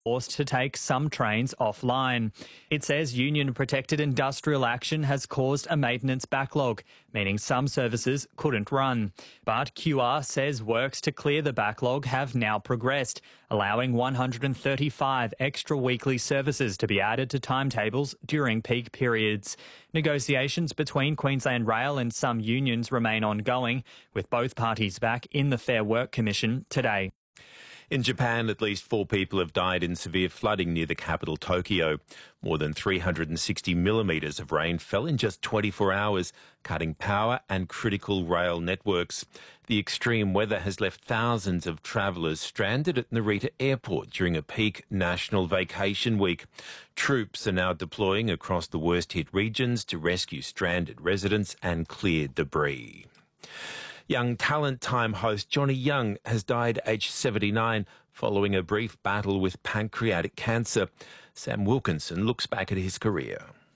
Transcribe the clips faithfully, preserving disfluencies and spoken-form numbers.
forced to take some trains offline. It says union-protected industrial action has caused a maintenance backlog, meaning some services couldn't run. But Q R says works to clear the backlog have now progressed, allowing one hundred thirty-five extra weekly services to be added to timetables during peak periods. Negotiations between Queensland Rail and some unions remain ongoing, with both parties back in the Fair Work Commission today. In Japan, at least four people have died in severe flooding near the capital, Tokyo. More than three hundred sixty millimetres of rain fell in just twenty-four hours, cutting power and critical rail networks. The extreme weather has left thousands of travellers stranded at Narita Airport during a peak national vacation week. Troops are now deploying across the worst-hit regions to rescue stranded residents and clear debris. Young Talent Time host Johnny Young has died aged seventy-nine following a brief battle with pancreatic cancer. Sam Wilkinson looks back at his career.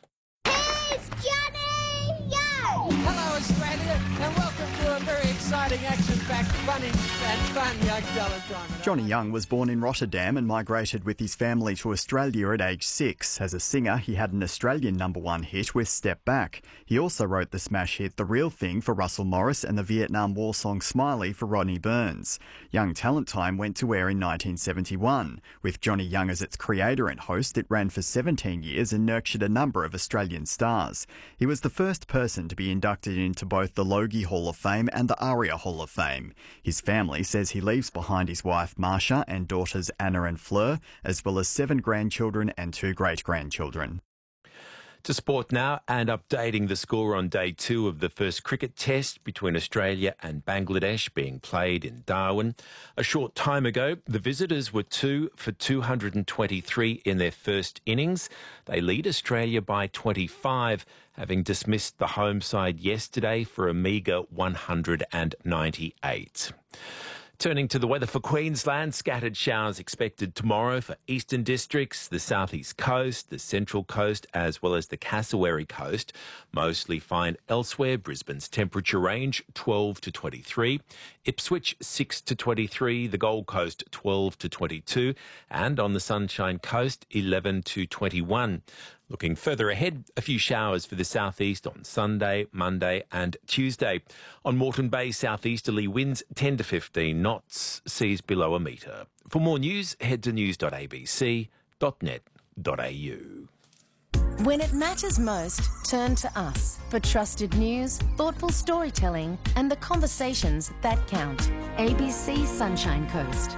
Here's Johnny Young! Hello Australia and welcome to a very exciting action-packed, funny and fun Young Talent Time. Johnny Young was born in Rotterdam and migrated with his family to Australia at age six. As a singer, he had an Australian number one hit with Step Back. He also wrote the smash hit The Real Thing for Russell Morris and the Vietnam War song Smiley for Rodney Burns. Young Talent Time went to air in nineteen seventy-one. With Johnny Young as its creator and host, it ran for seventeen years and nurtured a number of Australian stars. He was the first person to be inducted into both the Logie Hall of Fame and the ARIA Hall of Fame. His family says he leaves behind his wife Marsha and daughters Anna and Fleur, as well as seven grandchildren and two great-grandchildren. To sport now, and updating the score on day two of the first cricket test between Australia and Bangladesh being played in Darwin. A short time ago, the visitors were two for two hundred twenty-three in their first innings. They lead Australia by twenty-five, having dismissed the home side yesterday for a meagre one hundred ninety-eight. Turning to the weather for Queensland, scattered showers expected tomorrow for eastern districts, the southeast coast, the central coast, as well as the Cassowary coast. Mostly fine elsewhere. Brisbane's temperature range twelve to twenty-three, Ipswich six to twenty-three, the Gold Coast twelve to twenty-two, and on the Sunshine Coast eleven to twenty-one. Looking further ahead, a few showers for the southeast on Sunday, Monday and Tuesday. On Moreton Bay, southeasterly winds ten to fifteen knots, seas below a metre. For more news, head to news dot a b c dot net dot a u. When it matters most, turn to us for trusted news, thoughtful storytelling and the conversations that count. A B C Sunshine Coast.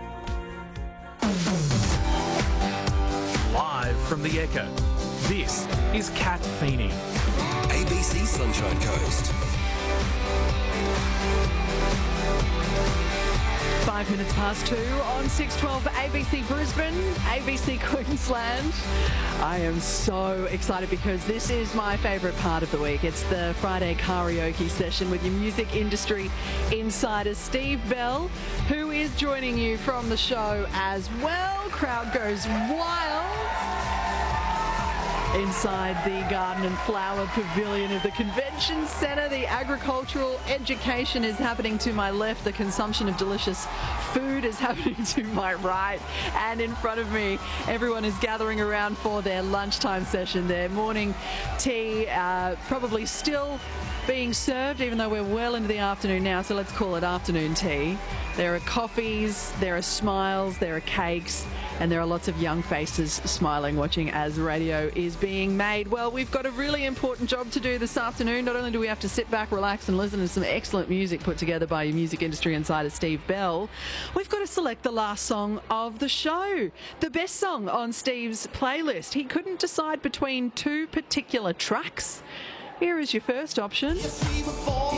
Live from the Echo, this is Kat Feeney. A B C Sunshine Coast. Five minutes past two on six twelve A B C Brisbane, A B C Queensland. I am so excited because this is my favourite part of the week. It's the Friday karaoke session with your music industry insider Steve Bell, who is joining you from the show as well. Crowd goes wild inside the Garden and Flower Pavilion of the Convention Centre. The agricultural education is happening to my left. The consumption of delicious food is happening to my right. And in front of me, everyone is gathering around for their lunchtime session, their morning tea, uh, probably still being served, even though we're well into the afternoon now, so let's call it afternoon tea. There are coffees, there are smiles, there are cakes, and there are lots of young faces smiling, watching as radio is being made. Well, we've got a really important job to do this afternoon. Not only do we have to sit back, relax, and listen to some excellent music put together by your music industry insider Steve Bell, we've got to select the last song of the show, the best song on Steve's playlist. He couldn't decide between two particular tracks. Here is your first option.